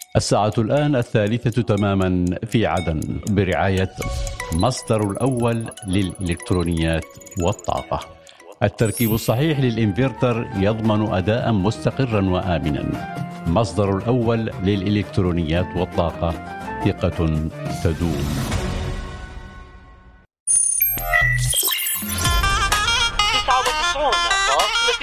الساعة الآن 3:00 تماما في عدن برعاية مصدر الأول للإلكترونيات والطاقة. التركيب الصحيح للإنفرتر يضمن أداء مستقرا وآمنا. مصدر الأول للإلكترونيات والطاقة، ثقة تدوم.